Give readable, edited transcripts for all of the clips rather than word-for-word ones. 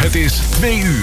Het is 2 uur.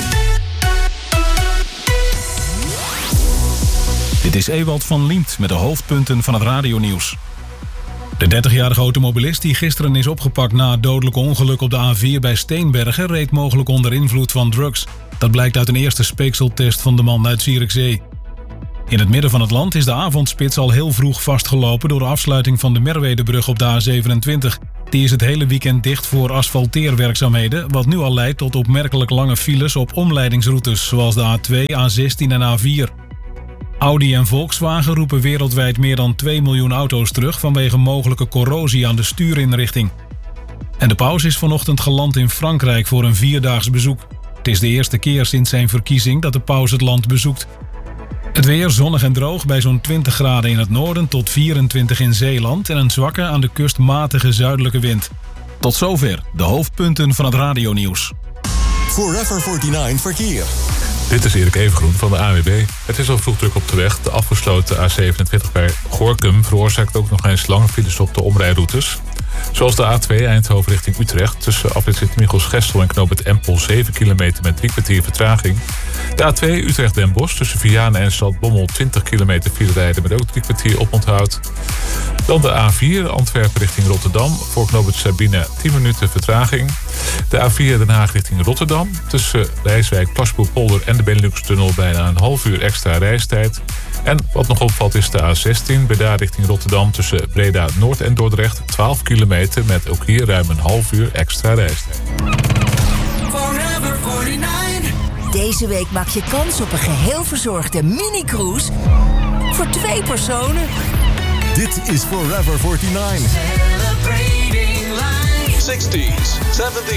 Dit is Ewald van Liemt met de hoofdpunten van het radionieuws. De 30-jarige automobilist die gisteren is opgepakt na het dodelijke ongeluk op de A4 bij Steenbergen reed mogelijk onder invloed van drugs. Dat blijkt uit een eerste speekseltest van de man uit Zierikzee. In het midden van het land is de avondspits al heel vroeg vastgelopen door de afsluiting van de Merwedebrug op de A27. Die is het hele weekend dicht voor asfalteerwerkzaamheden, wat nu al leidt tot opmerkelijk lange files op omleidingsroutes zoals de A2, A16 en A4. Audi en Volkswagen roepen wereldwijd meer dan 2 miljoen auto's terug vanwege mogelijke corrosie aan de stuurinrichting. En de paus is vanochtend geland in Frankrijk voor een 4-daags bezoek. Het is de eerste keer sinds zijn verkiezing dat de paus het land bezoekt. Het weer zonnig en droog bij zo'n 20 graden in het noorden tot 24 in Zeeland en een zwakke aan de kust matige zuidelijke wind. Tot zover de hoofdpunten van het radionieuws. Forever 49 verkeer. Dit is Erik Evengroen van de ANWB. Het is al vroeg druk op de weg. De afgesloten A27 bij Gorinchem veroorzaakt ook nog eens lange files op de omrijroutes. Zoals de A2 Eindhoven richting Utrecht tussen afrit Sint-Michiels-Gestel en knoop het Empel 7 kilometer met 3 kwartier vertraging. De A2 Utrecht-Den Bosch tussen Vianen en Stadbommel 20 kilometer file rijden met ook 3 kwartier oponthoud. Dan de A4 Antwerpen richting Rotterdam voor knoop het Sabine 10 minuten vertraging. De A4 Den Haag richting Rotterdam tussen Rijswijk, Plasbourgpolder en de Benelux-tunnel bijna een half uur extra reistijd. En wat nog opvalt is de A16 Breda richting Rotterdam tussen Breda Noord en Dordrecht 12 kilometer met ook hier ruim een half uur extra reistijd. Forever 49. Deze week maak je kans op een geheel verzorgde mini-cruise voor 2 personen. Dit is Forever 49. Celebrating life. 60s, 70s.